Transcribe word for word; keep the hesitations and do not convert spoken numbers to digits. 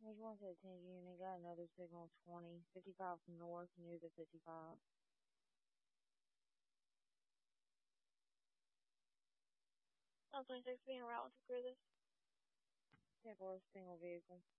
There's one fifteen unit, got another signal twenty, fifty-five north near the fifty-five. one twenty-six being route to clear this. ten four, single vehicle.